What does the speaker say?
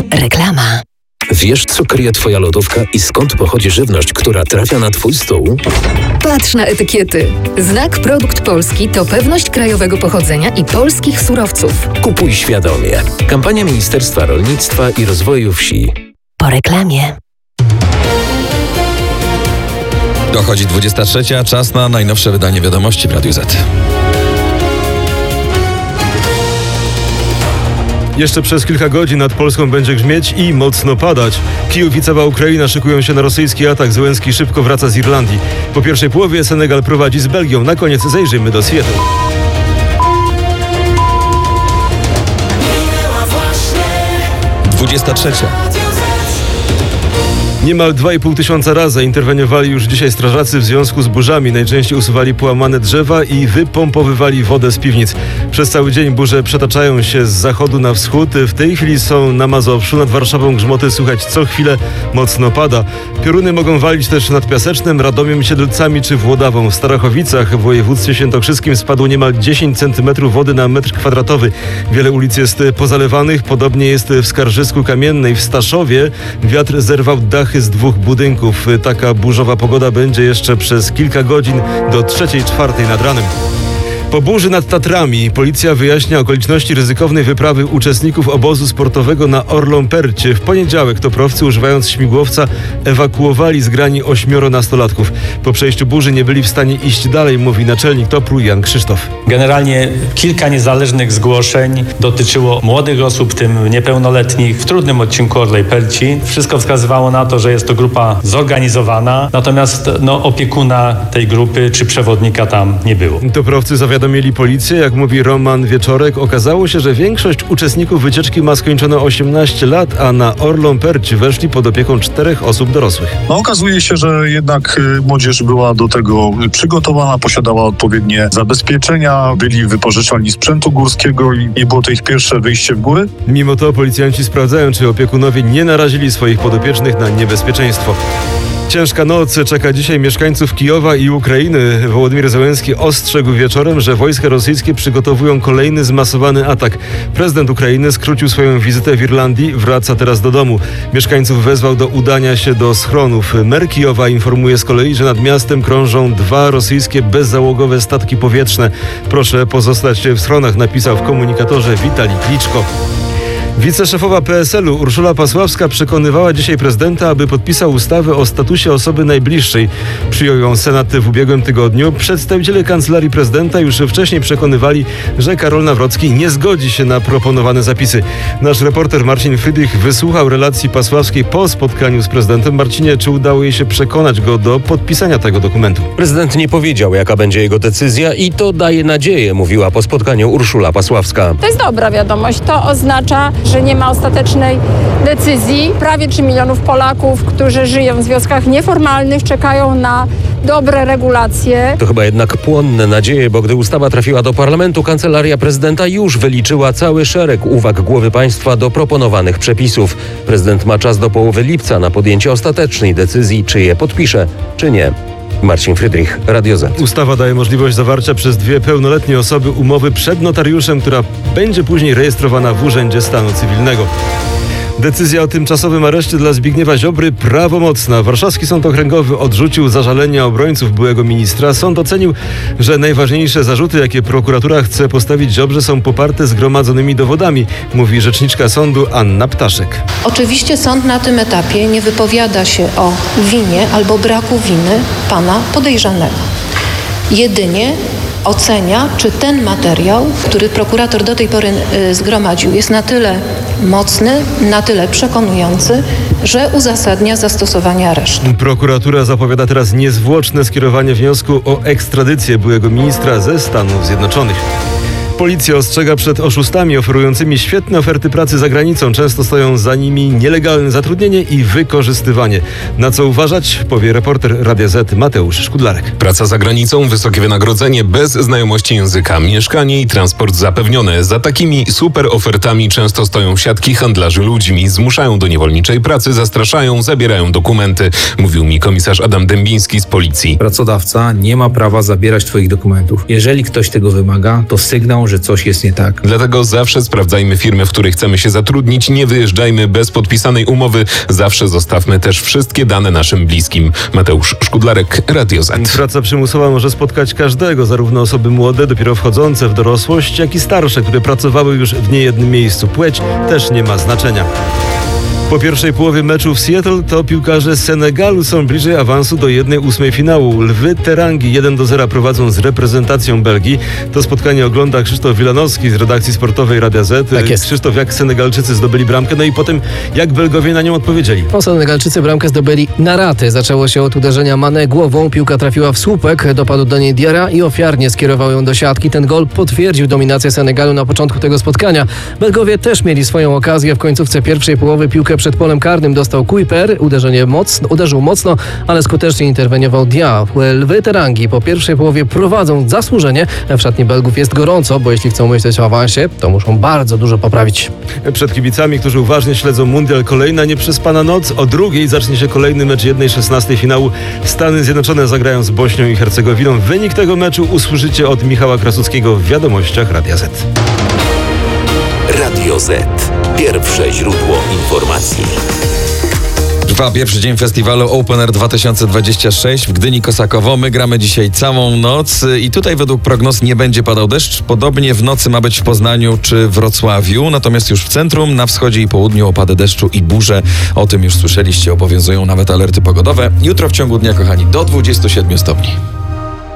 Reklama. Wiesz, co kryje Twoja lodówka i skąd pochodzi żywność, która trafia na Twój stół? Patrz na etykiety. Znak Produkt Polski to pewność krajowego pochodzenia i polskich surowców. Kupuj świadomie. Kampania Ministerstwa Rolnictwa i Rozwoju Wsi. Po reklamie. Dochodzi 23, czas na najnowsze wydanie wiadomości w Radiu Z. Jeszcze przez kilka godzin nad Polską będzie grzmieć i mocno padać. Kijów i cała Ukraina szykują się na rosyjski atak. Zełenski szybko wraca z Irlandii. Po pierwszej połowie Senegal prowadzi z Belgią. Na koniec zajrzyjmy do Seattle. Niemal 2,5 tysiąca razy interweniowali już dzisiaj strażacy w związku z burzami. Najczęściej usuwali połamane drzewa i wypompowywali wodę z piwnic. Przez cały dzień burze przetaczają się z zachodu na wschód. W tej chwili są na Mazowszu. Nad Warszawą grzmoty słychać co chwilę, mocno pada. Pioruny mogą walić też nad Piasecznem, Radomiem, Siedlcami czy Włodawą. W Starachowicach w województwie świętokrzyskim spadło niemal 10 cm wody na metr kwadratowy. Wiele ulic jest pozalewanych. Podobnie jest w Skarżysku Kamiennej. W Staszowie wiatr zerwał dach z 2 budynków. Taka burzowa pogoda będzie jeszcze przez kilka godzin do 3-4 nad ranem. Po burzy nad Tatrami policja wyjaśnia okoliczności ryzykownej wyprawy uczestników obozu sportowego na Orlą Percie. W poniedziałek toprowcy, używając śmigłowca, ewakuowali zgrani 8 nastolatków. Po przejściu burzy nie byli w stanie iść dalej, mówi naczelnik TOPR-u Jan Krzysztof. Generalnie kilka niezależnych zgłoszeń dotyczyło młodych osób, w tym niepełnoletnich, w trudnym odcinku Orlej Perci. Wszystko wskazywało na to, że jest to grupa zorganizowana, natomiast opiekuna tej grupy czy przewodnika tam nie było. Toprowcy zawiadomili policję. Jak mówi Roman Wieczorek, okazało się, że większość uczestników wycieczki ma skończone 18 lat, a na Orlą Perci weszli pod opieką 4 osób dorosłych. Okazuje się, że jednak młodzież była do tego przygotowana, posiadała odpowiednie zabezpieczenia, byli wypożyczalni sprzętu górskiego i nie było to ich pierwsze wyjście w góry. Mimo to policjanci sprawdzają, czy opiekunowie nie narazili swoich podopiecznych na niebezpieczeństwo. Ciężka noc czeka dzisiaj mieszkańców Kijowa i Ukrainy. Wołodymyr Zełenski ostrzegł wieczorem, że wojska rosyjskie przygotowują kolejny zmasowany atak. Prezydent Ukrainy skrócił swoją wizytę w Irlandii, wraca teraz do domu. Mieszkańców wezwał do udania się do schronów. Mer Kijowa informuje z kolei, że nad miastem krążą 2 rosyjskie bezzałogowe statki powietrzne. Proszę pozostać w schronach, napisał w komunikatorze Witalij Kliczko. Wiceszefowa PSL-u Urszula Pasławska przekonywała dzisiaj prezydenta, aby podpisał ustawę o statusie osoby najbliższej. Przyjął ją Senat w ubiegłym tygodniu. Przedstawiciele Kancelarii Prezydenta już wcześniej przekonywali, że Karol Nawrocki nie zgodzi się na proponowane zapisy. Nasz reporter Marcin Frydrych wysłuchał relacji Pasławskiej po spotkaniu z prezydentem. Marcinie, czy udało jej się przekonać go do podpisania tego dokumentu? Prezydent nie powiedział, jaka będzie jego decyzja i to daje nadzieję, mówiła po spotkaniu Urszula Pasławska. To jest dobra wiadomość. To oznacza, że nie ma ostatecznej decyzji. Prawie 3 milionów Polaków, którzy żyją w związkach nieformalnych, czekają na dobre regulacje. To chyba jednak płonne nadzieje, bo gdy ustawa trafiła do parlamentu, Kancelaria Prezydenta już wyliczyła cały szereg uwag głowy państwa do proponowanych przepisów. Prezydent ma czas do połowy lipca na podjęcie ostatecznej decyzji, czy je podpisze, czy nie. Marcin Frydrych, Radio Z. Ustawa daje możliwość zawarcia przez 2 pełnoletnie osoby umowy przed notariuszem, która będzie później rejestrowana w Urzędzie Stanu Cywilnego. Decyzja o tymczasowym areszcie dla Zbigniewa Ziobry prawomocna. Warszawski Sąd Okręgowy odrzucił zażalenia obrońców byłego ministra. Sąd ocenił, że najważniejsze zarzuty, jakie prokuratura chce postawić Ziobrze, są poparte zgromadzonymi dowodami, mówi rzeczniczka sądu Anna Ptaszek. Oczywiście sąd na tym etapie nie wypowiada się o winie albo braku winy pana podejrzanego. Jedynie ocenia, czy ten materiał, który prokurator do tej pory zgromadził, jest na tyle mocny, na tyle przekonujący, że uzasadnia zastosowanie aresztu. Prokuratura zapowiada teraz niezwłoczne skierowanie wniosku o ekstradycję byłego ministra ze Stanów Zjednoczonych. Policja ostrzega przed oszustami oferującymi świetne oferty pracy za granicą. Często stoją za nimi nielegalne zatrudnienie i wykorzystywanie. Na co uważać, powie reporter Radia Z Mateusz Szkudlarek. Praca za granicą, wysokie wynagrodzenie, bez znajomości języka, mieszkanie i transport zapewnione. Za takimi super ofertami często stoją siatki handlarzy ludźmi. Zmuszają do niewolniczej pracy, zastraszają, zabierają dokumenty. Mówił mi komisarz Adam Dębiński z policji. Pracodawca nie ma prawa zabierać twoich dokumentów. Jeżeli ktoś tego wymaga, to sygnał, że coś jest nie tak. Dlatego zawsze sprawdzajmy firmy, w których chcemy się zatrudnić, nie wyjeżdżajmy bez podpisanej umowy, zawsze zostawmy też wszystkie dane naszym bliskim. Mateusz Szkudlarek, Radio Z. Praca przymusowa może spotkać każdego, zarówno osoby młode, dopiero wchodzące w dorosłość, jak i starsze, które pracowały już w niejednym miejscu. Płeć też nie ma znaczenia. Po pierwszej połowie meczu w Seattle to piłkarze Senegalu są bliżej awansu do 1/8 finału. Lwy Terangi 1-0 prowadzą z reprezentacją Belgii. To spotkanie ogląda Krzysztof Wilanowski z redakcji sportowej Radia Z. Tak jest. Krzysztof, jak Senegalczycy zdobyli bramkę, no i potem jak Belgowie na nią odpowiedzieli? Senegalczycy bramkę zdobyli na raty. Zaczęło się od uderzenia Mané głową, piłka trafiła w słupek, dopadł do niej Diarra i ofiarnie skierował ją do siatki. Ten gol potwierdził dominację Senegalu na początku tego spotkania. Belgowie też mieli swoją okazję. W końcówce pierwszej połowy piłkę przed polem karnym dostał Kuiper. Uderzył mocno, ale skutecznie interweniował Dia. Lwy Terangi po pierwszej połowie prowadzą zasłużenie. W szatni Belgów jest gorąco, bo jeśli chcą myśleć o awansie, to muszą bardzo dużo poprawić. Przed kibicami, którzy uważnie śledzą mundial, kolejna nieprzespana noc. O 2:00 zacznie się kolejny mecz 1/16 finału. Stany Zjednoczone zagrają z Bośnią i Hercegowiną. Wynik tego meczu usłyszycie od Michała Krasuckiego w wiadomościach Radia Z. Radio Z. Pierwsze źródło informacji. Trwa pierwszy dzień festiwalu Open Air 2026 w Gdyni Kosakowo. My gramy dzisiaj całą noc i tutaj według prognoz nie będzie padał deszcz. Podobnie w nocy ma być w Poznaniu czy Wrocławiu. Natomiast już w centrum, na wschodzie i południu opady deszczu i burze. O tym już słyszeliście, obowiązują nawet alerty pogodowe. Jutro w ciągu dnia, kochani, do 27 stopni.